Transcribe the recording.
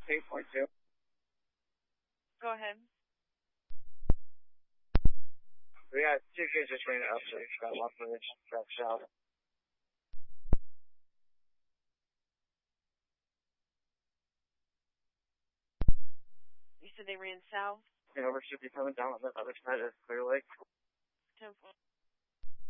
8.2. Go ahead. We got two kids just ran up to that one bridge, that south. You said they ran south? Yeah, we should be coming down on the other side of Clear Lake. 10-4.